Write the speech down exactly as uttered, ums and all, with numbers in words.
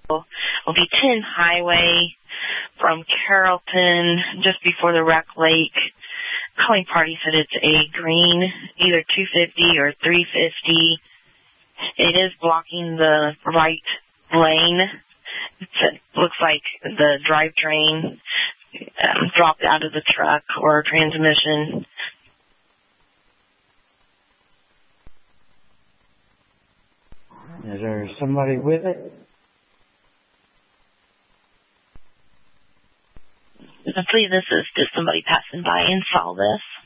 will be ten Highway from Carrollton, just before the Wreck Lake. Calling party said it's a green, either two fifty or three fifty. It is blocking the right lane. It looks like the drivetrain um, dropped out of the truck or transmission. Is there somebody with it? I believe this is just somebody passing by and saw this.